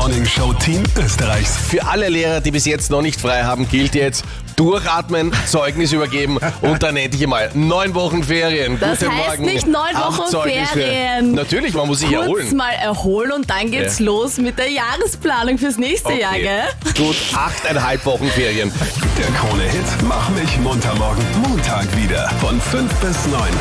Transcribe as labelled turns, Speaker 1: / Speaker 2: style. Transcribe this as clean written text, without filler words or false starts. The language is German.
Speaker 1: Morning-Show Team Österreichs.
Speaker 2: Für alle Lehrer, die bis jetzt noch nicht frei haben, gilt jetzt durchatmen, Zeugnis übergeben und dann endlich einmal 9 Wochen Ferien.
Speaker 3: Das
Speaker 2: Guten
Speaker 3: heißt
Speaker 2: Morgen.
Speaker 3: nicht 9 Wochen
Speaker 2: Zeugnis
Speaker 3: Ferien.
Speaker 2: Natürlich, man muss sich
Speaker 3: Kurz
Speaker 2: erholen.
Speaker 3: mal erholen und dann geht's los mit der Jahresplanung fürs nächste Jahr, gell?
Speaker 2: Gut, 8,5 Wochen Ferien.
Speaker 1: Der Krone-Hit Mach mich munter morgen Montag wieder von 5 bis 9.